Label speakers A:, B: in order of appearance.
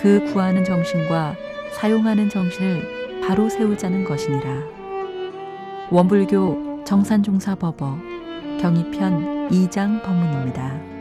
A: 그 구하는 정신과 사용하는 정신을 바로 세우자는 것이니라. 원불교 정산종사법어 경이편 2장 법문입니다.